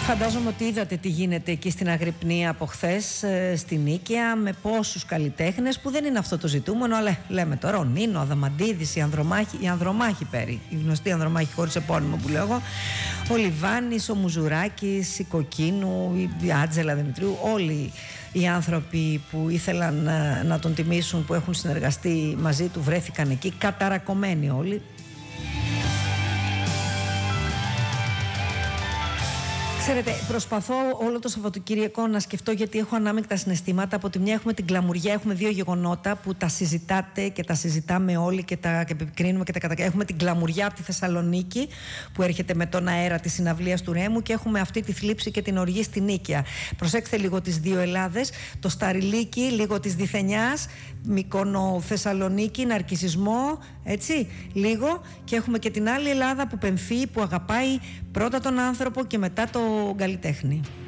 Φαντάζομαι ότι είδατε τι γίνεται εκεί στην Αγρυπνία από χθες στην Νίκαια, με πόσους καλλιτέχνες, που δεν είναι αυτό το ζητούμενο, αλλά λέμε τώρα ο Νίνο, ο Αδαμαντίδης, η Ανδρομάχη Πέρι, η γνωστή Ανδρομάχη χωρίς επώνυμο που λέω εγώ, ο Λιβάνης, ο Μουζουράκης, η Κοκκίνου, η Άτζελα Δημητρίου, όλοι οι άνθρωποι που ήθελαν να τον τιμήσουν, που έχουν συνεργαστεί μαζί του, βρέθηκαν εκεί, καταρακωμένοι όλοι. Ξέρετε, προσπαθώ όλο το Σαββατοκύριακο να σκεφτώ, γιατί έχω ανάμεικτα συναισθήματα. Από τη μια έχουμε την κλαμουριά, έχουμε δύο γεγονότα που τα συζητάτε και τα συζητάμε όλοι και τα επικρίνουμε και τα κατακρίνουμε. Έχουμε την κλαμουριά από τη Θεσσαλονίκη που έρχεται με τον αέρα της συναυλίας του Ρέμου, και έχουμε αυτή τη θλίψη και την οργή στη Νίκαια. Προσέξτε λίγο τις δύο Ελλάδες, το Σταριλίκι, λίγο της Διθενιάς, Μυκόνο, Θεσσαλονίκη, ναρκισισμό, έτσι, λίγο. Και έχουμε και την άλλη Ελλάδα που πενθεί, που αγαπάει πρώτα τον άνθρωπο και μετά τον καλλιτέχνη.